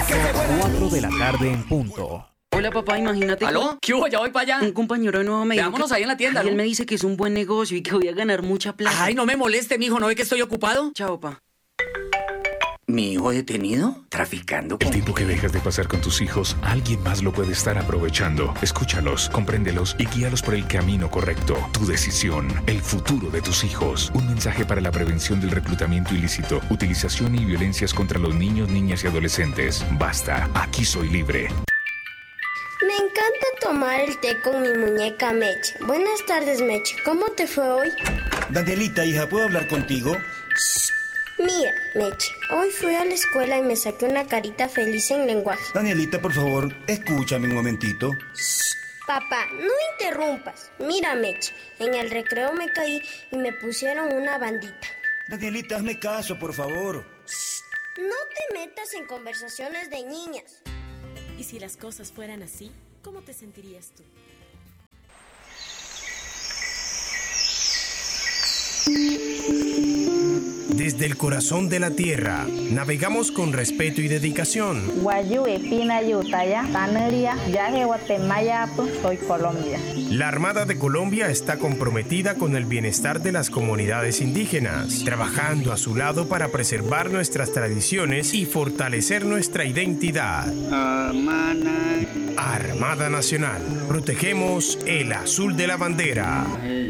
4 de la tarde en punto. Hola papá, imagínate. ¿Aló? ¿Qué hubo? Ya voy para allá. Un compañero de nuevo me dijo Veámonos ahí en la tienda, y ¿no? él me dice que es un buen negocio y que voy a ganar mucha plata. Ay, no me moleste, mijo, ¿no ve que estoy ocupado? Chao, pa. ¿Mi hijo detenido? Traficando con... El tiempo que dejas de pasar con tus hijos, alguien más lo puede estar aprovechando. Escúchalos, compréndelos y guíalos por el camino correcto. Tu decisión, el futuro de tus hijos. Un mensaje para la prevención del reclutamiento ilícito, utilización y violencias contra los niños, niñas y adolescentes. Basta, aquí soy libre. Me encanta tomar el té con mi muñeca Meche. Buenas tardes, Meche. ¿Cómo te fue hoy? Danielita, hija, ¿puedo hablar contigo? Mira, Meche, hoy fui a la escuela y me saqué una carita feliz en lenguaje. Danielita, por favor, escúchame un momentito. Papá, no interrumpas. Mira, Meche, en el recreo me caí y me pusieron una bandita. Danielita, hazme caso, por favor. No te metas en conversaciones de niñas. ¿Y si las cosas fueran así, cómo te sentirías tú? Desde el corazón de la tierra, navegamos con respeto y dedicación. Soy Colombia. La Armada de Colombia está comprometida con el bienestar de las comunidades indígenas, trabajando a su lado para preservar nuestras tradiciones y fortalecer nuestra identidad. Armada Nacional. Protegemos el azul de la bandera.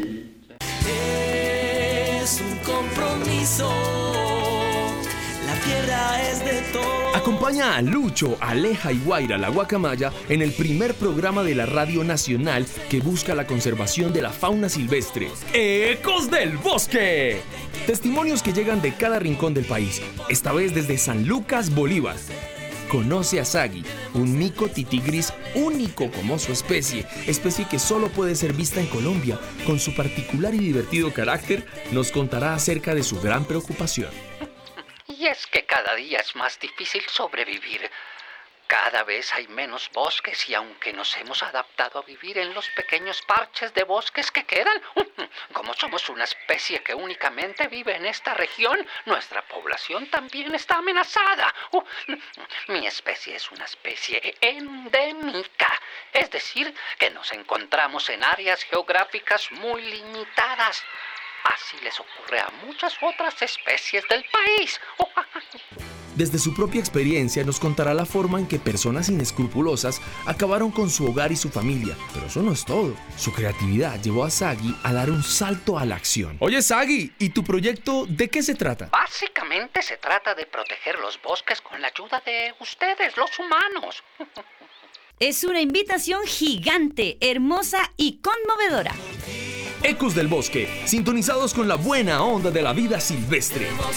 Es un compromiso, la tierra es de todos. Acompaña a Lucho, Aleja y Guaira, la guacamaya, en el primer programa de la Radio Nacional que busca la conservación de la fauna silvestre. ¡Ecos del Bosque! Testimonios que llegan de cada rincón del país, esta vez desde San Lucas, Bolívar. Conoce a Sagui, un mico titigris único como su especie que solo puede ser vista en Colombia. Con su particular y divertido carácter, nos contará acerca de su gran preocupación. Y es que cada día es más difícil sobrevivir. Cada vez hay menos bosques y aunque nos hemos adaptado a vivir en los pequeños parches de bosques que quedan, como somos una especie que únicamente vive en esta región, nuestra población también está amenazada. Mi especie es una especie endémica, es decir, que nos encontramos en áreas geográficas muy limitadas. Así les ocurre a muchas otras especies del país. Desde su propia experiencia nos contará la forma en que personas inescrupulosas acabaron con su hogar y su familia. Pero eso no es todo. Su creatividad llevó a Sagui a dar un salto a la acción. Oye, Sagui, ¿y tu proyecto de qué se trata? Básicamente se trata de proteger los bosques con la ayuda de ustedes, los humanos. Es una invitación gigante, hermosa y conmovedora. Ecos del Bosque, sintonizados con la buena onda de la vida silvestre.